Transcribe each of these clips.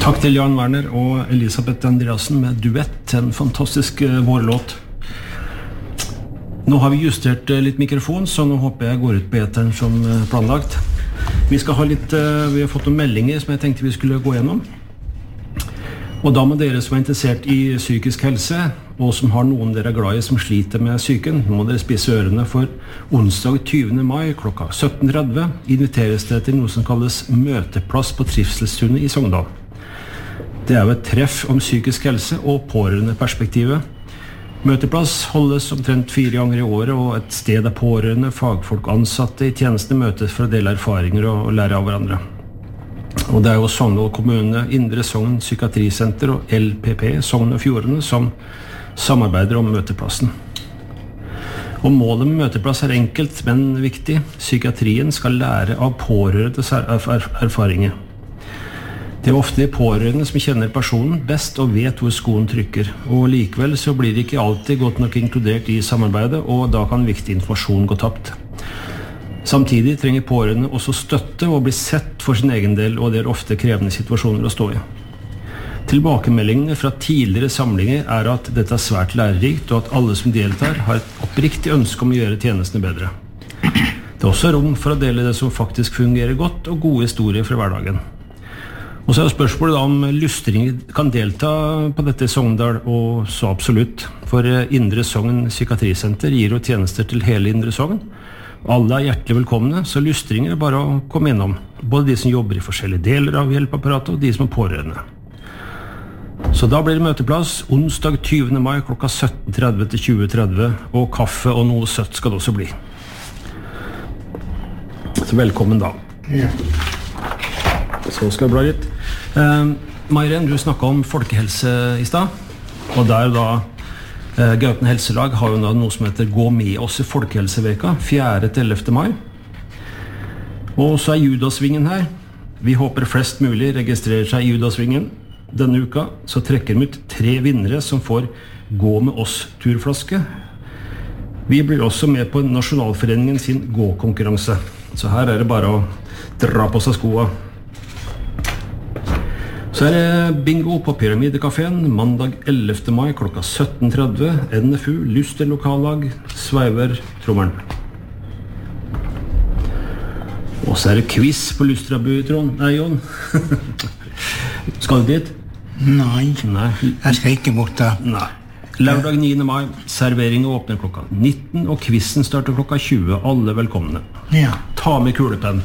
Takk til Jan Werner og Elisabeth Andreasen med duett, en fantastisk vårlåt. Nå har vi justert litt mikrofon, så nå håper jeg går ut på eteren som planlagt. Vi har fått noen meldinger som jeg tenkte vi skulle gå gjennom. Og da må dere som er interessert i psykisk helse, og som har noen dere er glad i som sliter med psyken, må dere spisse ørene, for onsdag 20. mai klokka 17:30 inviteres det til noe som kalles møteplass på Trivselstunet i Sogndal. Det er jo et treff om psykisk helse og pårørendeperspektivet. Møteplass holdes omtrent 4 ganger i året, og et sted der pårørende, fagfolk og ansatte i tjenestene møtes for å dele erfaringer og lære av hverandre. Og det er jo Sogndal kommune, Indre Sogn Psykiatrisenter og LPP, Sogn og Fjordane, som samarbeider om møteplassen. Og målet med møteplass er enkelt, men viktig. Psykiatrien skal lære av pårørendes erfaringer. Det er ofte de pårørende som kjenner personen best og vet hvor skoen trykker. Og likevel så blir det ikke alltid godt nok inkludert i samarbeidet, og da kan viktig informasjon gå tapt. Samtidig trenger pårørende også støtte og bli sett for sin egen del, og det er ofte krevende situasjoner å stå i. Tilbakemeldingene fra tidligere samlinger er at dette er svært lærerikt, og at alle som deltar har et oppriktig ønske om å gjøre tjenestene bedre. Det er også rom for å dele det som faktisk fungerer godt, og gode historier fra hverdagen. Og så er spørsmålet da om lystringer kan delta på dette i Sogndal, og så absolutt. For Indre Sogn Psykiatrisenter gir jo tjenester til hele Indre Sogn. Alle er hjertelig velkomne, så lystringer er bare å komme innom. Både de som jobber i forskjellige deler av hjelpeapparatet, og de som er pårørende. Så da blir det møteplass onsdag 20. mai klokka 17:30 til 20:30, og kaffe og noe søtt skal det også bli. Så velkommen da. Ja. Så skal det bli litt. Mairen, du snakket om folkehelse i sted, og der da Gauten Helselag har jo da noe som heter Gå med oss i Folkehelseveka, 4. til 11. mai. Og så er Judasvingen her. Vi håper flest mulig registrerer seg i Judasvingen. Denne uka så trekker vi ut 3 vinnere som får Gå med oss turflaske. Vi blir også med på Nasjonalforeningen sin gå-konkurranse. Så her er det bare å dra på seg skoene. Så er det bingo på Pyramidekaféen mandag 11. mai klokka 17:30. NFU, Luster lokallag, sveiver trommelen. Og så er det quiz på Lustrabu, Trond. Nei, Jon. Skal du dit? Nei, Nei. jeg skal ikke bort da. Nei. Lørdag 9. mai, serveringen åpner klokka 19, og quizen starter klokka 20. Alle velkomne. Ja. Ta med kulepenn.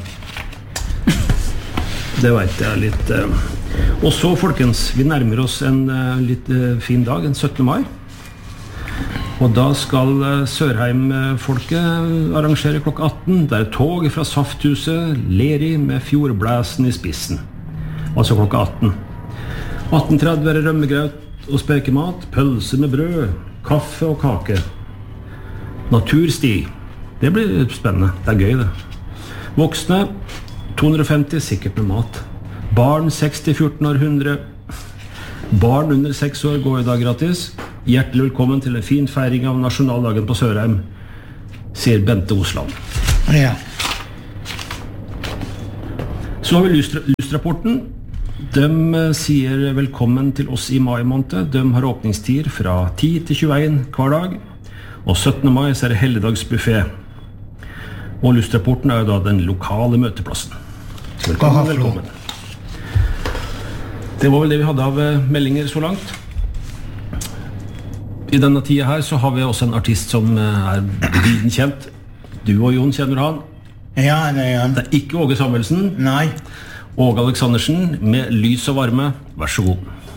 Det vet jeg litt. Og så, folkens, vi nærmer oss en litt fin dag, en 17. mai. Og da skal Sørheim-folket arrangere klokka 18. Det er tog fra Safthuset, Leri med Fjordblæsen i spissen. Altså klokka 18. 18:30 er det rømmegraut og spekemat, pølse med brød, kaffe og kake. Natursti. Det blir spennende. Det er gøy, det. Voksne 250, sikkert med mat. Barn 60-14 år 100. Barn under 6 år går i dag gratis. Hjertelig velkommen til en fin feiring av nasjonaldagen på Sørheim, sier Bente Osland. Ja. Så har vi Lustrapporten. De sier velkommen til oss i mai måned. De har åpningstider fra 10 til 21 hver dag. Og 17. mai så er det helligdagsbuffet. Og Lustrapporten er jo da den lokale møteplassen. Så velkommen. Det var vel det vi hadde av meldinger så langt. I denne tida her så har vi også en artist som er viden kjent. Du og Jon kjenner han. Ja, det er han. Det er ikke Åge Samuelsen. Nei. Åge Aleksandersen med Lys og varme. Vær så god.